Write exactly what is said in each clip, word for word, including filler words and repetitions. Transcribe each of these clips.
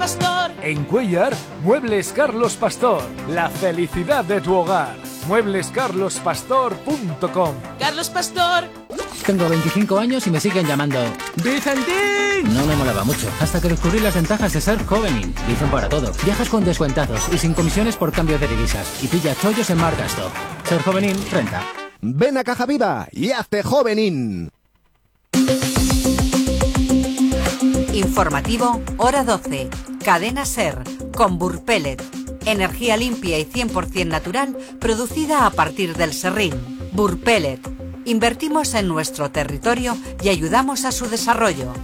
Pastor. En Cuéllar, Muebles Carlos Pastor. La felicidad de tu hogar. muebles carlos pastor punto com. Carlos Pastor. Tengo veinticinco años y me siguen llamando ¡Vicentín! No me molaba mucho, hasta que descubrí las ventajas de ser Jovenin. Dicen para todo. Viajas con descuentazos y sin comisiones por cambio de divisas. Y pilla chollos en Marcasto. Ser Jovenin renta. Ven a Caja Viva y hazte Jovenin. Informativo, hora doce. Cadena Ser, con Burpelet. Energía limpia y cien por ciento natural, producida a partir del serrín. Burpelet. Invertimos en nuestro territorio y ayudamos a su desarrollo.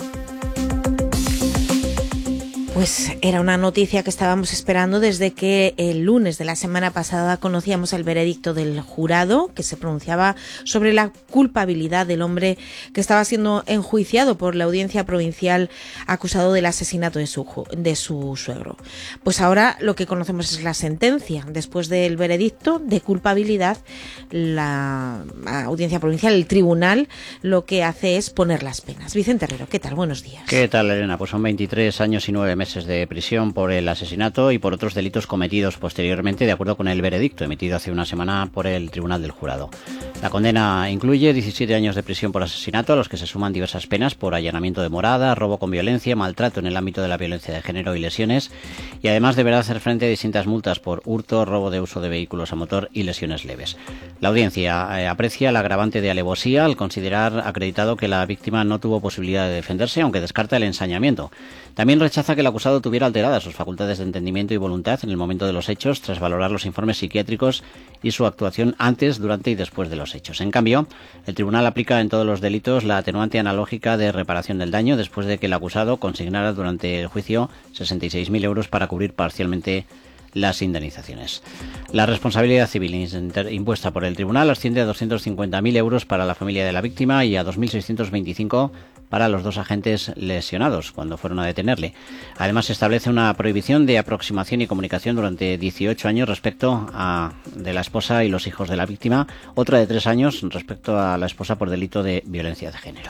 Pues era una noticia que estábamos esperando desde que el lunes de la semana pasada conocíamos el veredicto del jurado que se pronunciaba sobre la culpabilidad del hombre que estaba siendo enjuiciado por la audiencia provincial acusado del asesinato de su, de su suegro. Pues ahora lo que conocemos es la sentencia. Después del veredicto de culpabilidad, la audiencia provincial, el tribunal, lo que hace es poner las penas. Vicente Herrero, ¿qué tal? Buenos días. ¿Qué tal, Elena? Pues son veintitrés años y nueve meses de prisión por el asesinato y por otros delitos cometidos posteriormente, de acuerdo con el veredicto emitido hace una semana por el Tribunal del Jurado. La condena incluye diecisiete años de prisión por asesinato, a los que se suman diversas penas por allanamiento de morada, robo con violencia, maltrato en el ámbito de la violencia de género y lesiones, y además deberá hacer frente a distintas multas por hurto, robo de uso de vehículos a motor y lesiones leves. La audiencia eh, aprecia el agravante de alevosía al considerar acreditado que la víctima no tuvo posibilidad de defenderse, aunque descarta el ensañamiento. También rechaza que el acusado tuviera alteradas sus facultades de entendimiento y voluntad en el momento de los hechos, tras valorar los informes psiquiátricos y su actuación antes, durante y después de los hechos. En cambio, el tribunal aplica en todos los delitos la atenuante analógica de reparación del daño, después de que el acusado consignara durante el juicio sesenta y seis mil euros para cubrir parcialmente las indemnizaciones. La responsabilidad civil impuesta por el tribunal asciende a doscientos cincuenta mil euros para la familia de la víctima y a dos mil seiscientos veinticinco para los dos agentes lesionados cuando fueron a detenerle. Además, se establece una prohibición de aproximación y comunicación durante dieciocho años respecto a de la esposa y los hijos de la víctima, otra de tres años respecto a la esposa por delito de violencia de género.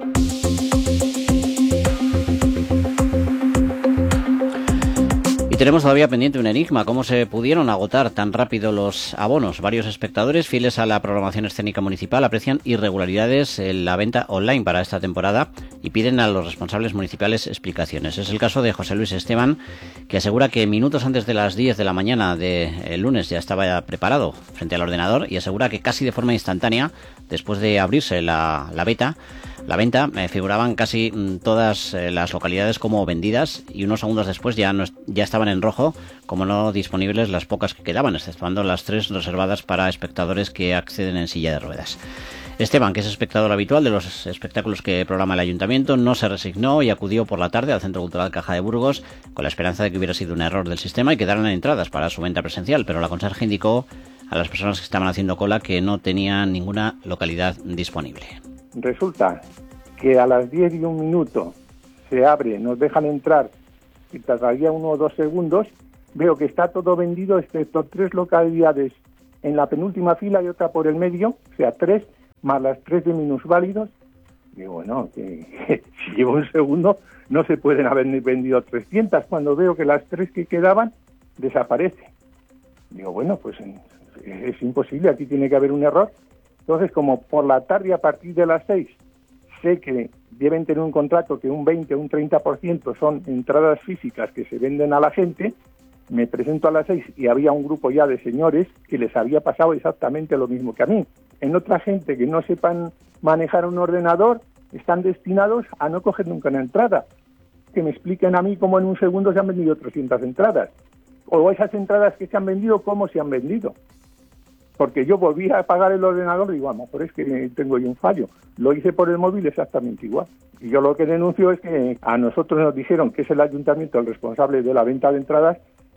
Y tenemos todavía pendiente un enigma: ¿cómo se pudieron agotar tan rápido los abonos? Varios espectadores fieles a la programación escénica municipal aprecian irregularidades en la venta online para esta temporada y piden a los responsables municipales explicaciones. Es el caso de José Luis Esteban, que asegura que minutos antes de las diez de la mañana del lunes ya estaba preparado frente al ordenador, y asegura que casi de forma instantánea, después de abrirse la, la beta, La venta eh, figuraban casi mm, todas eh, las localidades como vendidas, y unos segundos después ya, no, ya estaban en rojo, como no disponibles las pocas que quedaban, exceptuando las tres reservadas para espectadores que acceden en silla de ruedas. Esteban, que es espectador habitual de los espectáculos que programa el ayuntamiento, no se resignó y acudió por la tarde al Centro Cultural Caja de Burgos con la esperanza de que hubiera sido un error del sistema y quedaran entradas para su venta presencial, pero la conserje indicó a las personas que estaban haciendo cola que no tenían ninguna localidad disponible. Resulta que a las diez y un minuto se abre, nos dejan entrar y tardaría uno o dos segundos. Veo que está todo vendido excepto tres localidades en la penúltima fila y otra por el medio, o sea, tres más las tres de minusválidos. Digo, bueno, que, que si llevo un segundo no se pueden haber vendido trescientas, cuando veo que las tres que quedaban desaparecen. Digo, bueno, pues es, es imposible, aquí tiene que haber un error. Entonces, como por la tarde a partir de las seis sé que deben tener un contrato que un veinte o un treinta por ciento son entradas físicas que se venden a la gente, me presento a las seis y había un grupo ya de señores que les había pasado exactamente lo mismo que a mí. En otra gente que no sepan manejar un ordenador están destinados a no coger nunca una entrada. Que me expliquen a mí cómo en un segundo se han vendido trescientas entradas. O esas entradas que se han vendido, cómo se han vendido. Porque yo volví a apagar el ordenador y digo, a lo mejor es que tengo yo un fallo. Lo hice por el móvil exactamente igual. Y yo lo que denuncio es que a nosotros nos dijeron que es el ayuntamiento el responsable de la venta de entradas,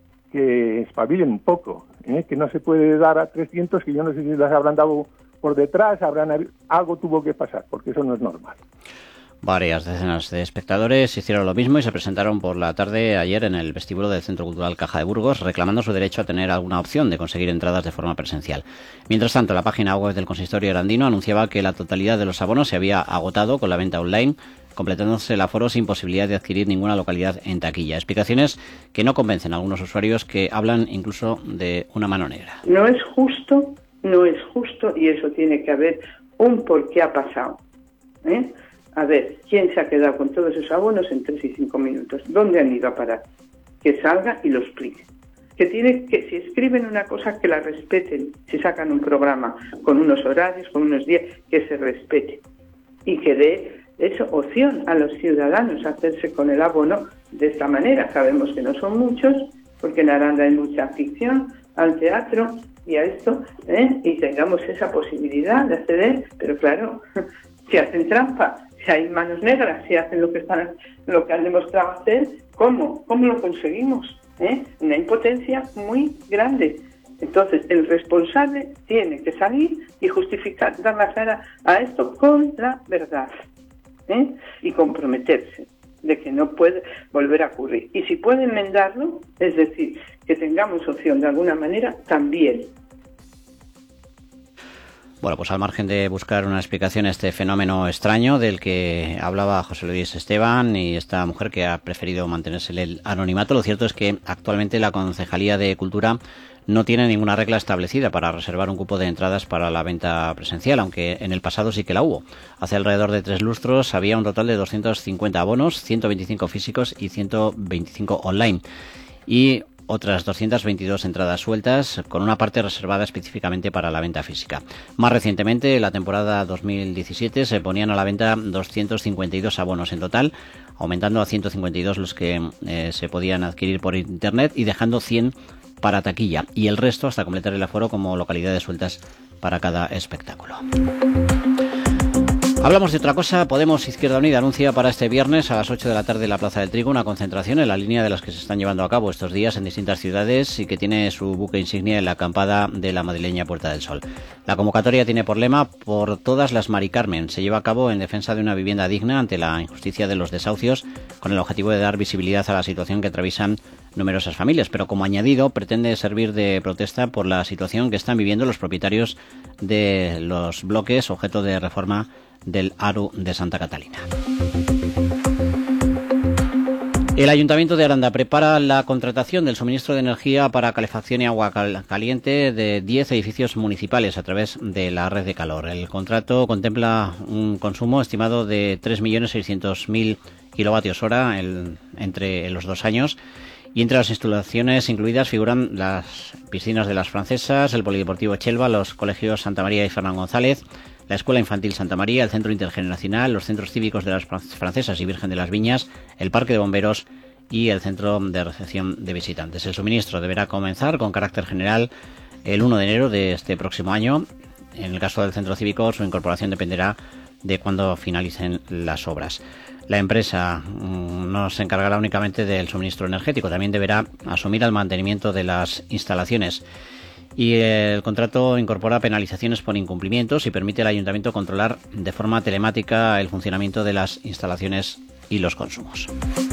que espabilen un poco, ¿eh? Que no se puede dar a trescientos, que yo no sé si las habrán dado por detrás, habrán algo tuvo que pasar, porque eso no es normal. Varias decenas de espectadores hicieron lo mismo y se presentaron por la tarde ayer en el vestíbulo del Centro Cultural Caja de Burgos reclamando su derecho a tener alguna opción de conseguir entradas de forma presencial. Mientras tanto, la página web del Consistorio Grandino anunciaba que la totalidad de los abonos se había agotado con la venta online, completándose el aforo sin posibilidad de adquirir ninguna localidad en taquilla. Explicaciones que no convencen a algunos usuarios que hablan incluso de una mano negra. No es justo, no es justo y eso tiene que haber un por qué ha pasado. ¿Eh? A ver, ¿quién se ha quedado con todos esos abonos en tres y cinco minutos? ¿Dónde han ido a parar? Que salga y lo explique. Que tiene que, si escriben una cosa, que la respeten. Si sacan un programa con unos horarios, con unos días, que se respete. Y que dé eso, opción a los ciudadanos a hacerse con el abono de esta manera. Sabemos que no son muchos, porque en Aranda hay mucha ficción, al teatro y a esto, ¿eh? Y tengamos esa posibilidad de acceder, pero claro, si hacen trampa, si hay manos negras, si hacen lo que están, lo que han demostrado hacer, ¿cómo? ¿Cómo lo conseguimos? ¿Eh? Una impotencia muy grande. Entonces, el responsable tiene que salir y justificar, dar la cara a esto con la verdad, ¿eh? Y comprometerse de que no puede volver a ocurrir. Y si puede enmendarlo, es decir, que tengamos opción de alguna manera, también. Bueno, pues al margen de buscar una explicación a este fenómeno extraño del que hablaba José Luis Esteban y esta mujer que ha preferido mantenerse el anonimato, lo cierto es que actualmente la Concejalía de Cultura no tiene ninguna regla establecida para reservar un cupo de entradas para la venta presencial, aunque en el pasado sí que la hubo. Hace alrededor de tres lustros había un total de doscientos cincuenta abonos, ciento veinticinco físicos y ciento veinticinco online. Y otras doscientas veintidós entradas sueltas, con una parte reservada específicamente para la venta física. Más recientemente, en la temporada dos mil diecisiete, se ponían a la venta doscientos cincuenta y dos abonos en total, aumentando a ciento cincuenta y dos los que eh, se podían adquirir por internet y dejando cien para taquilla, y el resto hasta completar el aforo como localidades sueltas para cada espectáculo. Hablamos de otra cosa. Podemos Izquierda Unida anuncia para este viernes a las ocho de la tarde en la Plaza del Trigo una concentración en la línea de las que se están llevando a cabo estos días en distintas ciudades y que tiene su buque insignia en la acampada de la madrileña Puerta del Sol. La convocatoria tiene por lema "Por todas las Mari Carmen". Se lleva a cabo en defensa de una vivienda digna ante la injusticia de los desahucios, con el objetivo de dar visibilidad a la situación que atraviesan numerosas familias, pero como añadido pretende servir de protesta por la situación que están viviendo los propietarios de los bloques objeto de reforma del ARU de Santa Catalina. El Ayuntamiento de Aranda prepara la contratación del suministro de energía para calefacción y agua caliente de diez edificios municipales a través de la red de calor. El contrato contempla un consumo estimado de tres millones seiscientos mil kilovatios hora el, entre los dos años. Y entre las instalaciones incluidas figuran las piscinas de las Francesas, el Polideportivo Chelva, los colegios Santa María y Fernán González, la Escuela Infantil Santa María, el Centro Intergeneracional, los centros cívicos de las Francesas y Virgen de las Viñas, el Parque de Bomberos y el Centro de Recepción de Visitantes. El suministro deberá comenzar con carácter general el uno de enero de este próximo año. En el caso del Centro Cívico, su incorporación dependerá de cuando finalicen las obras. La empresa mmm, no se encargará únicamente del suministro energético, también deberá asumir el mantenimiento de las instalaciones. Y el contrato incorpora penalizaciones por incumplimientos y permite al Ayuntamiento controlar de forma telemática el funcionamiento de las instalaciones y los consumos.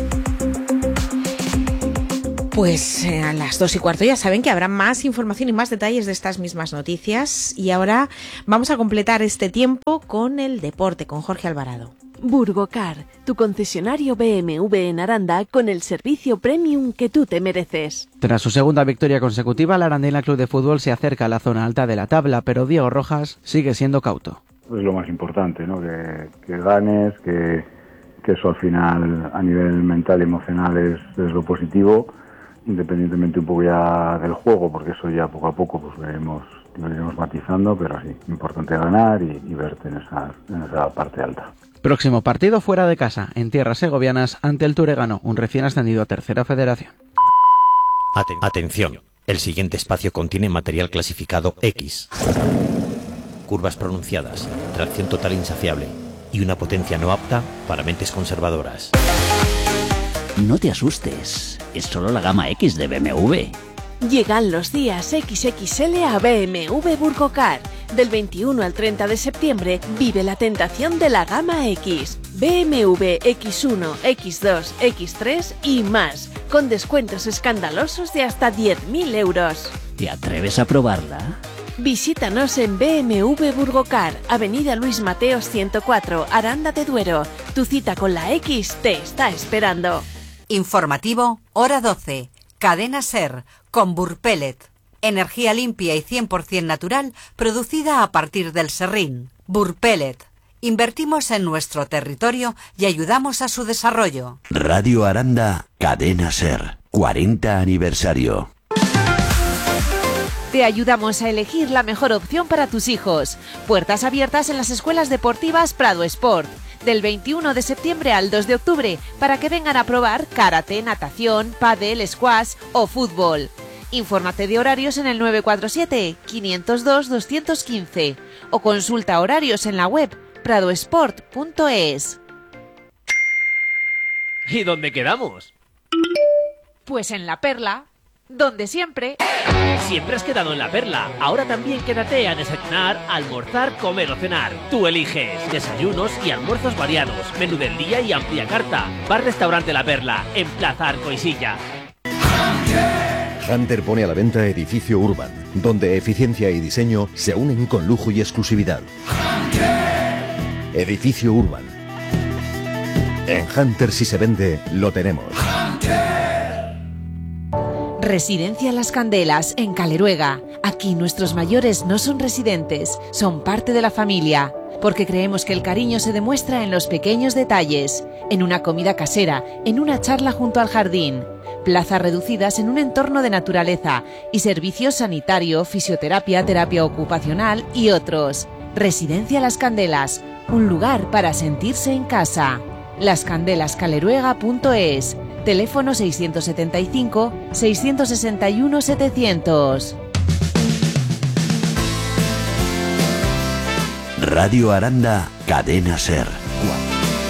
Pues eh, a las dos y cuarto ya saben que habrá más información y más detalles de estas mismas noticias. Y ahora vamos a completar este tiempo con el deporte, con Jorge Alvarado. Burgocar, tu concesionario B M W en Aranda con el servicio premium que tú te mereces. Tras su segunda victoria consecutiva, el Arandina Club de Fútbol se acerca a la zona alta de la tabla, pero Diego Rojas sigue siendo cauto. Es lo más importante, ¿no? Que, que ganes, que, que eso al final a nivel mental y emocional es, es lo positivo, independientemente un poco ya del juego, porque eso ya poco a poco pues veremos, lo iremos matizando, pero sí, importante ganar y, y verte en esa, en esa parte alta. Próximo partido fuera de casa, en tierras segovianas, ante el Turegano, un recién ascendido a Tercera Federación. Aten- Atención, el siguiente espacio contiene material clasificado X. Curvas pronunciadas, tracción total insaciable y una potencia no apta para mentes conservadoras. No te asustes, es solo la gama X de B M W. Llegan los días equis equis ele a B M W Burgocar. Del veintiuno al treinta de septiembre vive la tentación de la gama X. B M W equis uno, equis dos, equis tres y más, con descuentos escandalosos de hasta diez mil euros. ¿Te atreves a probarla? Visítanos en B M W Burgocar, Avenida Luis Mateos ciento cuatro, Aranda de Duero. Tu cita con la X te está esperando. Informativo, hora doce. Cadena SER, con Burpellet. Energía limpia y cien por ciento natural, producida a partir del serrín. Burpellet. Invertimos en nuestro territorio y ayudamos a su desarrollo. Radio Aranda, Cadena SER. cuarenta aniversario. Te ayudamos a elegir la mejor opción para tus hijos. Puertas abiertas en las escuelas deportivas Prado Sport. Del veintiuno de septiembre al dos de octubre, para que vengan a probar karate, natación, pádel, squash o fútbol. Infórmate de horarios en el nueve cuatro siete, quinientos dos, doscientos quince o consulta horarios en la web pradosport punto es. ¿Y dónde quedamos? Pues en La Perla, donde siempre. Siempre has quedado en La Perla. Ahora también quédate a desayunar, almorzar, comer o cenar. Tú eliges. Desayunos y almuerzos variados, menú del día y amplia carta. Bar-restaurante La Perla, en Plaza Arco y Silla. Hunter pone a la venta Edificio Urban, donde eficiencia y diseño se unen con lujo y exclusividad. Edificio Urban. En Hunter, si se vende, lo tenemos. Residencia Las Candelas, en Caleruega. Aquí nuestros mayores no son residentes, son parte de la familia, porque creemos que el cariño se demuestra en los pequeños detalles, en una comida casera, en una charla junto al jardín, plazas reducidas en un entorno de naturaleza y servicios sanitario, fisioterapia, terapia ocupacional y otros. Residencia Las Candelas, un lugar para sentirse en casa. las candelas caleruega punto es. Teléfono seiscientos setenta y cinco, seiscientos sesenta y uno, setecientos. Radio Aranda, Cadena SER.